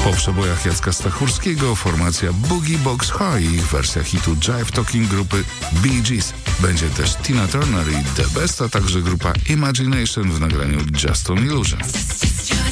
Po przebojach Jacka Stachurskiego formacja Boogie Box High, wersja hitu Jive Talking grupy Bee Gees. Będzie też Tina Turner i The Best, a także grupa Imagination w nagraniu Just an Illusion.